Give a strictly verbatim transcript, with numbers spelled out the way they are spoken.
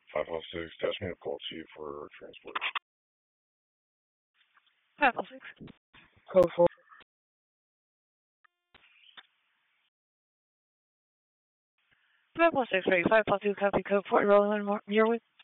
five one six, dash me a call to you for transport. five one six. Code four. five one six, ready. five one two, copy code four, rolling in your way.